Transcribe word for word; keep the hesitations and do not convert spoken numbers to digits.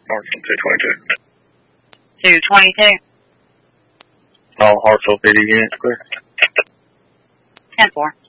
North from two twenty-two. two twenty-two. All Hartsville P D units clear. ten four.